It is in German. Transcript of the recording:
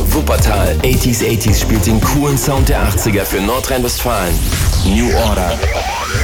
Wuppertal. 80s spielt den coolen Sound der 80er für Nordrhein-Westfalen. New Order.